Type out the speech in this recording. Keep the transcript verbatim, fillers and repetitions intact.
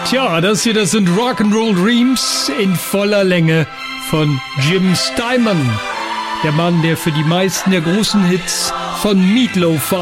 Tja, das hier, das sind Rock'n'Roll Dreams in voller Länge von Jim Steinman. Der Mann, der für die meisten der großen Hits von Meat Loaf